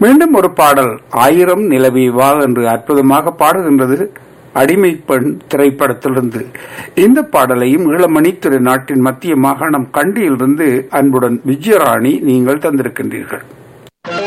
மீண்டும் ஒரு பாடல் ஆயிரம் நிலவே வா என்று அற்புதமாக பாடுகின்றது அடிமை பெண் திரைப்படத்திலிருந்து. இந்த பாடலையும் ஈழமணி திரு நாட்டின் மத்திய மாகாணம் கண்டியிலிருந்து அன்புடன் விஜயராணி நீங்கள் தந்திருக்கின்றீர்கள்.